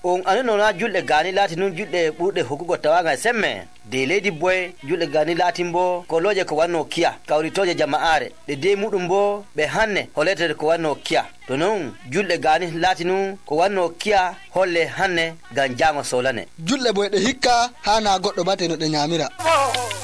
on anano na julde gani lati nun julde bude hukugo tawaga semme de lady boy julde gani latimbo ko loje ko wanno kiya kawritoje jama'are de mudum bo be hanne holete ko wanno kiya to non julde gani latinu ko wanno kiya holle hanne gan jango solane julde boy de hikka hana goddo bate no de nyamira